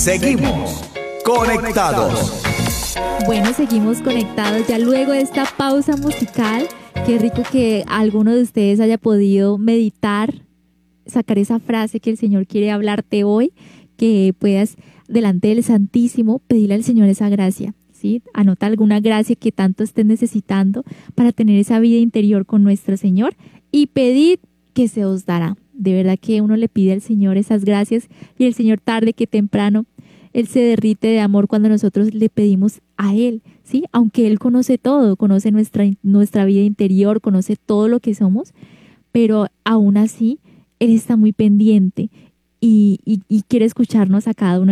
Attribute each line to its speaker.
Speaker 1: Seguimos conectados.
Speaker 2: Bueno, seguimos conectados ya luego de esta pausa musical. Qué rico que alguno de ustedes haya podido meditar, sacar esa frase que el Señor quiere hablarte hoy, que puedas delante del Santísimo pedirle al Señor esa gracia, ¿sí? Anota alguna gracia que tanto estés necesitando para tener esa vida interior con nuestro Señor y pedid que se os dará. De verdad que uno le pide al Señor esas gracias y el Señor tarde que temprano Él se derrite de amor cuando nosotros le pedimos a Él, ¿sí? Aunque Él conoce todo, conoce nuestra vida interior, conoce todo lo que somos, pero aún así Él está muy pendiente y quiere escucharnos a cada uno